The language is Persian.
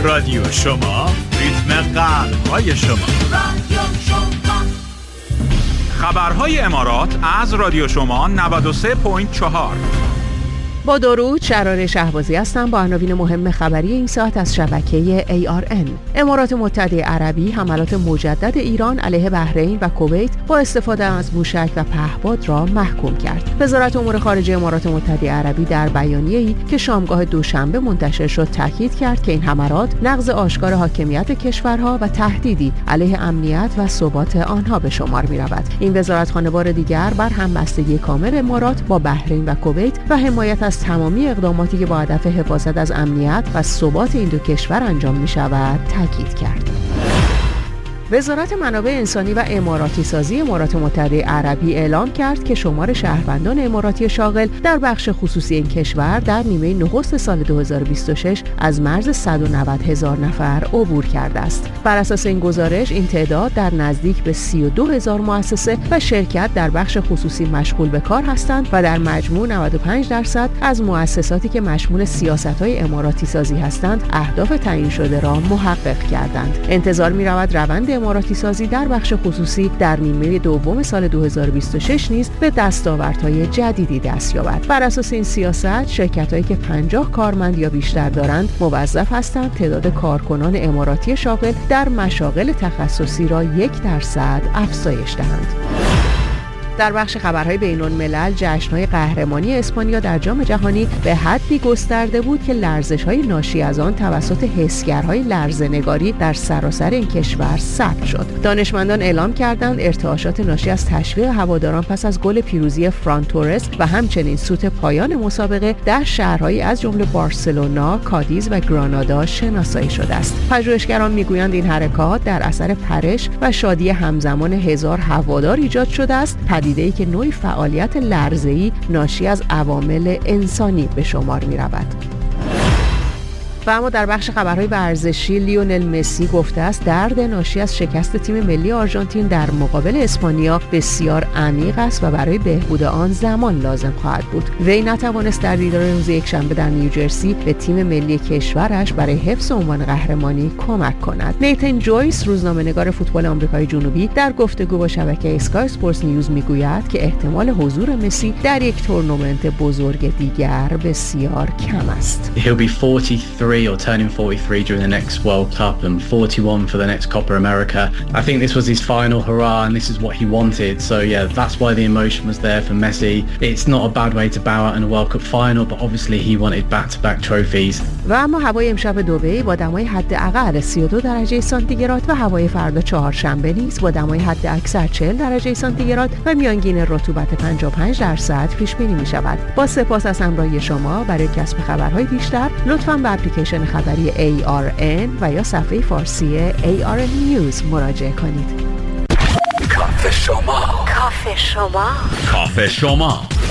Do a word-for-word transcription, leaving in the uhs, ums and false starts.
رادیو شما، ریتم قلب‌های شما. رادیو شما. خبرهای امارات از رادیو شما نود و سه ممیز چهار. با درود، شرار شهبازی هستم با عناوین مهم خبری این ساعت از شبکه ای آر ان. امارات متحده عربی حملات مجدد ایران علیه بحرین و کویت با استفاده از موشک و پهپاد را محکوم کرد. وزارت امور خارجه امارات متحده عربی در بیانیه‌ای که شامگاه دوشنبه منتشر شد تاکید کرد که این حملات نقض آشکار حاکمیت کشورها و تهدیدی علیه امنیت و ثبات آنها به شمار می‌رود. این وزارتخانه بار دیگر بر همبستگی کامل امارات با بحرین و کویت و حمایت از تمامی اقداماتی که با هدف حفاظت از امنیت و ثبات این دو کشور انجام می شود تاکید کرد. وزارت منابع انسانی و اماراتی سازی امارات متحده عربی اعلام کرد که شمار شهروندان اماراتی شاغل در بخش خصوصی این کشور در نیمه نخست سال دو هزار و بیست و شش از مرز صد و نود هزار نفر عبور کرده است. بر اساس این گزارش این تعداد در نزدیک به سی و دو هزار مؤسسه و شرکت در بخش خصوصی مشغول به کار هستند و در مجموع نود و پنج درصد از مؤسساتی که مشمول سیاست‌های اماراتی سازی هستند اهداف تعیین شده را محقق کردند. انتظار می‌رود روند اماراتی سازی در بخش خصوصی در نیمه دوم سال دو هزار و بیست و شش نیز به دستاوردهای جدیدی دست یابد. بر اساس این سیاست، شرکت‌هایی که پنجاه کارمند یا بیشتر دارند موظف هستند تعداد کارکنان اماراتی شاغل در مشاغل تخصصی را یک درصد افزایش دهند. در بخش خبرهای بین‌الملل، جشن‌های قهرمانی اسپانیا در جام جهانی به حدی گسترده بود که لرزش‌های ناشی از آن توسط حسگرهای لرزه‌نگاری در سراسر این کشور ثبت شد. دانشمندان اعلام کردند ارتعاشات ناشی از تشویق هواداران پس از گل پیروزی فران تورس و همچنین سوت پایان مسابقه در شهرهایی از جمله بارسلونا، کادیز و گرانادا شناسایی شده است. پژوهشگران می‌گویند این حرکات در اثر پرش و شادی همزمان هزار هوادار ایجاد شده است، پدیده‌ای که نوعی فعالیت لرزه‌ای ناشی از عوامل انسانی به شمار می‌رود. و اما در بخش خبرهای ورزشی، لیونل مسی گفته است درد ناشی از شکست تیم ملی آرژانتین در مقابل اسپانیا بسیار عمیق است و برای بهبود آن زمان لازم خواهد بود. وی نتوانست در دیدار روز یکشنبه در نیوجرسی به تیم ملی کشورش برای حفظ عنوان قهرمانی کمک کند. نیتن جویس، روزنامه‌نگار فوتبال آمریکای جنوبی، در گفتگو با شبکه اسکای اسپورتس نیوز میگوید که احتمال حضور مسی در یک تورنمنت بزرگ دیگر بسیار کم است. He'll be forty-three or turning forty-three during the next World Cup and forty-one for the next Copa America. I think this was his final hurrah and this is what he wanted. So yeah, that's why the emotion was there for Messi. It's not a bad way to bow out in a World Cup final, but obviously he wanted back-to-back trophies. و اما هوای امشب دبی با دمای حداقل سی و دو درجه سانتیگراد و هوای فردا چهارشنبه نیز با دمای حد اکثر چهل درجه سانتیگراد و میانگین رطوبت پنجاه و پنج درصد پیش بینی می شود. با سپاس از همراهی شما. برای کسب خبرهای بیشتر لطفاً به اپلیکیشن خبری ای آر ان و یا صفحه فارسی ای آر ان نیوز مراجعه کنید. کافه شما. کافه شما. کافه شما.